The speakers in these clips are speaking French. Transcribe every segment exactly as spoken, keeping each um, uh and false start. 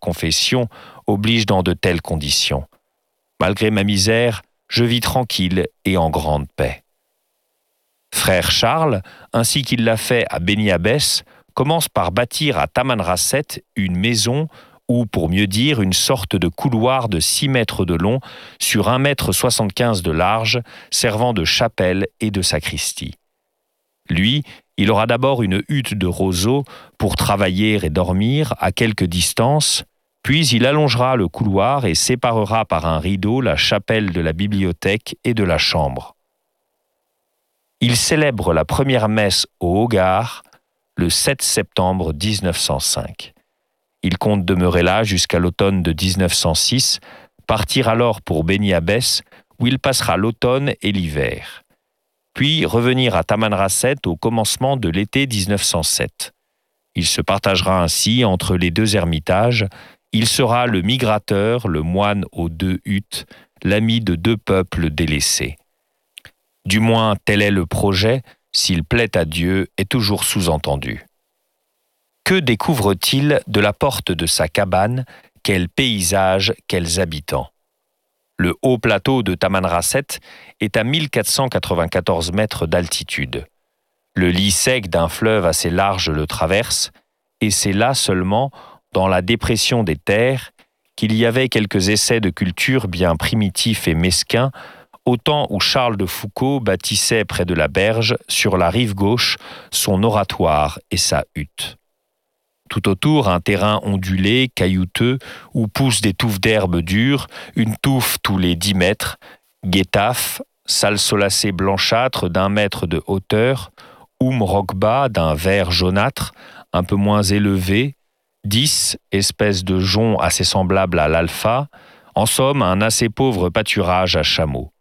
confession oblige dans de telles conditions. Malgré ma misère, je vis tranquille et en grande paix. Frère Charles, ainsi qu'il l'a fait à Beni Abbès, commence par bâtir à Tamanrasset une maison ou, pour mieux dire, une sorte de couloir de six mètres de long sur un mètre soixante-quinze de large, servant de chapelle et de sacristie. Lui, il aura d'abord une hutte de roseaux pour travailler et dormir à quelque distance, puis il allongera le couloir et séparera par un rideau la chapelle de la bibliothèque et de la chambre. Il célèbre la première messe au Hogar le sept septembre dix-neuf cent cinq. Il compte demeurer là jusqu'à l'automne de dix-neuf cent six, partir alors pour Beni Abbès, où il passera l'automne et l'hiver. Puis revenir à Tamanrasset au commencement de l'été dix-neuf cent sept. Il se partagera ainsi entre les deux ermitages. Il sera le migrateur, le moine aux deux huttes, l'ami de deux peuples délaissés. Du moins, tel est le projet, s'il plaît à Dieu, est toujours sous-entendu. Que découvre-t-il de la porte de sa cabane? Quel paysage, quels habitants? Le haut plateau de Tamanrasset est à mille quatre cent quatre-vingt-quatorze mètres d'altitude. Le lit sec d'un fleuve assez large le traverse, et c'est là seulement, dans la dépression des terres, qu'il y avait quelques essais de culture bien primitifs et mesquins, au temps où Charles de Foucauld bâtissait près de la berge, sur la rive gauche, son oratoire et sa hutte. Tout autour, un terrain ondulé, caillouteux, où poussent des touffes d'herbes dures, une touffe tous les dix mètres, guétaf, salle solacée blanchâtre d'un mètre de hauteur, oum rokba d'un vert jaunâtre, un peu moins élevé, dix, espèce de jonc assez semblable à l'alpha, en somme un assez pauvre pâturage à chameaux.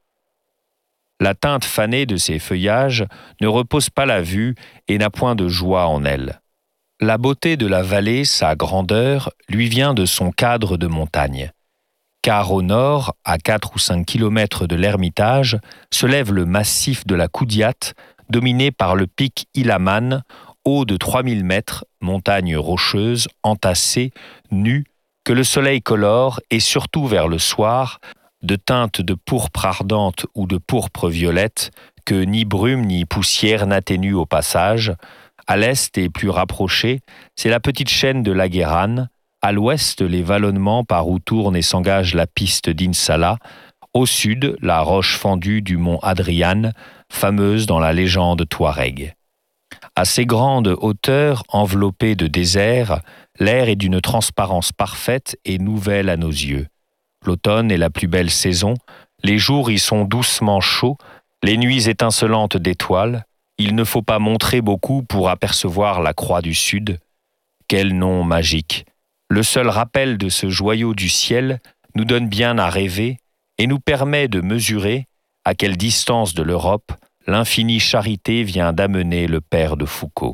La teinte fanée de ces feuillages ne repose pas la vue et n'a point de joie en elle. La beauté de la vallée, sa grandeur, lui vient de son cadre de montagne. Car au nord, à quatre ou cinq kilomètres de l'Ermitage, se lève le massif de la Koudiate, dominé par le pic Ilaman, haut de trois mille mètres, montagne rocheuse, entassée, nue, que le soleil colore, et surtout vers le soir, de teinte de pourpre ardente ou de pourpre violette, que ni brume ni poussière n'atténue au passage. À l'est et plus rapproché, c'est la petite chaîne de l'Aguerran, à l'ouest les vallonnements par où tourne et s'engage la piste d'Insala, au sud la roche fendue du mont Adrian, fameuse dans la légende touareg. À ces grandes hauteurs enveloppées de désert, l'air est d'une transparence parfaite et nouvelle à nos yeux. L'automne est la plus belle saison, les jours y sont doucement chauds, les nuits étincelantes d'étoiles. Il ne faut pas montrer beaucoup pour apercevoir la croix du Sud. Quel nom magique! Le seul rappel de ce joyau du ciel nous donne bien à rêver et nous permet de mesurer à quelle distance de l'Europe l'infinie charité vient d'amener le père de Foucauld.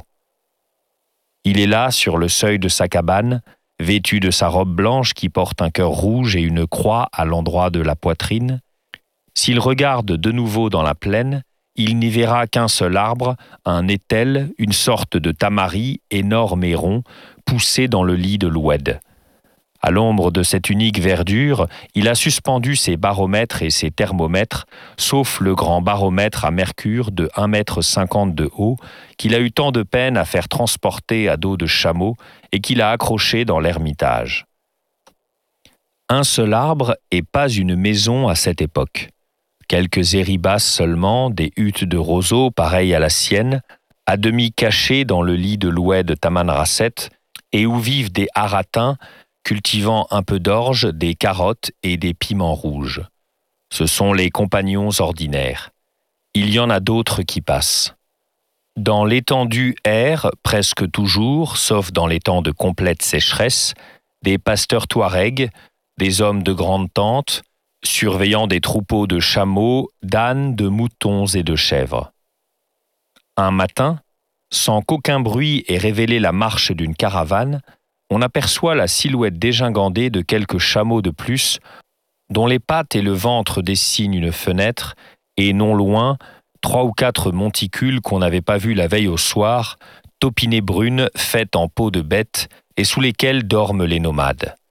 Il est là, sur le seuil de sa cabane, vêtu de sa robe blanche qui porte un cœur rouge et une croix à l'endroit de la poitrine. S'il regarde de nouveau dans la plaine, il n'y verra qu'un seul arbre, un étel, une sorte de tamari énorme et rond, poussé dans le lit de l'Oued. À l'ombre de cette unique verdure, il a suspendu ses baromètres et ses thermomètres, sauf le grand baromètre à mercure de un mètre cinquante de haut, qu'il a eu tant de peine à faire transporter à dos de chameau et qu'il a accroché dans l'Ermitage. Un seul arbre et pas une maison à cette époque. Quelques éribas seulement, des huttes de roseaux pareilles à la sienne, à demi cachées dans le lit de l'Oued de Tamanrasset, et où vivent des haratins cultivant un peu d'orge, des carottes et des piments rouges. Ce sont les compagnons ordinaires. Il y en a d'autres qui passent. Dans l'étendue errent, presque toujours, sauf dans les temps de complète sécheresse, des pasteurs touaregs, des hommes de grande tente, surveillant des troupeaux de chameaux, d'ânes, de moutons et de chèvres. Un matin, sans qu'aucun bruit ait révélé la marche d'une caravane, on aperçoit la silhouette dégingandée de quelques chameaux de plus, dont les pattes et le ventre dessinent une fenêtre, et non loin, trois ou quatre monticules qu'on n'avait pas vus la veille au soir, taupinées brunes faites en peau de bête, et sous lesquelles dorment les nomades.